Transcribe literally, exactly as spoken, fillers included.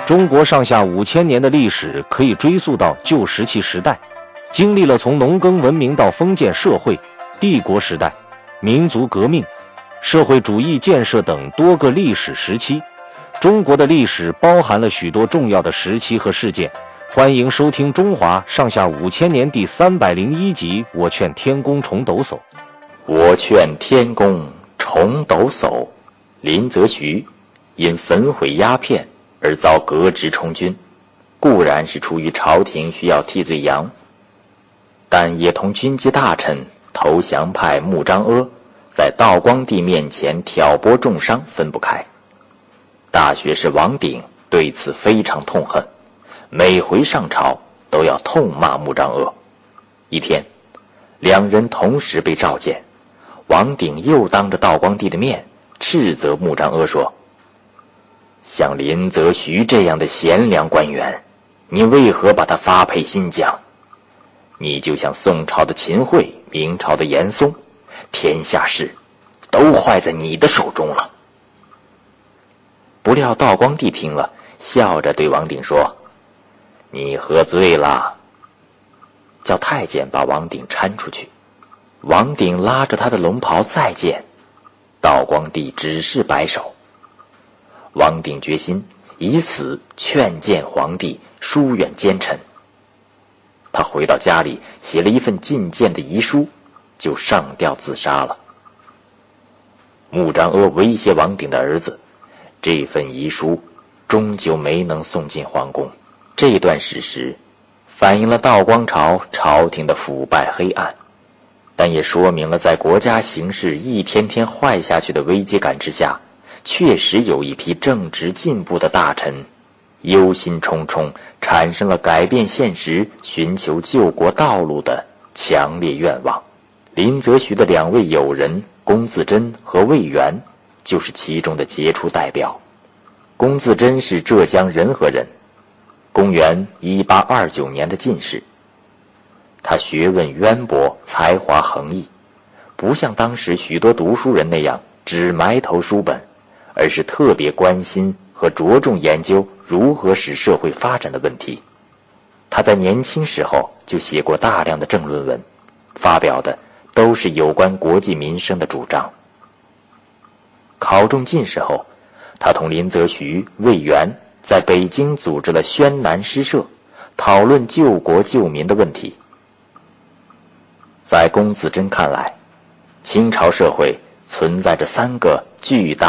中国上下五千年的历史可以追溯到旧石器时代，经历了从农耕文明到封建社会、帝国时代、民族革命、社会主义建设等多个历史时期。中国的历史包含了许多重要的时期和事件。欢迎收听《中华上下五千年》第三百零一集。我劝天公重抖擞。 我劝天公重抖擞。林则徐因焚毁鸦片而遭革职充军，固然是出于朝廷需要替罪羊，但也同军机大臣投降派穆彰阿在道光帝面前挑拨重伤分不开。大学士王鼎对此非常痛恨，每回上朝都要痛骂穆彰阿。一天，两人同时被召见，王鼎又当着道光帝的面斥责穆彰阿说：像林则徐这样的贤良官员，你为何把他发配新疆？你就像宋朝的秦桧，明朝的严嵩，天下事都坏在你的手中了。不料道光帝听了，笑着对王鼎说：你喝醉了。叫太监把王鼎搀出去。王鼎拉着他的龙袍再见，道光帝只是摆手。王鼎决心以此劝谏皇帝疏远奸臣。他回到家里写了一份进谏的遗书，就上吊自杀了。穆彰阿威胁王鼎的儿子，这份遗书终究没能送进皇宫。这段史实反映了道光朝朝廷的腐败黑暗，但也说明了在国家形势一天天坏下去的危机感之下，确实有一批正直进步的大臣忧心忡忡，产生了改变现实、寻求救国道路的强烈愿望。林则徐的两位友人龚自珍和魏源就是其中的杰出代表。龚自珍是浙江仁和人，公元一八二九年的进士。他学问渊博，才华横溢，不像当时许多读书人那样只埋头书本，而是特别关心和着重研究如何使社会发展的问题。他在年轻时候就写过大量的政论文，发表的都是有关国计民生的主张。考中进士后，他同林则徐、魏源在北京组织了宣南诗社，讨论救国救民的问题。在龚自珍看来，清朝社会存在着三个巨大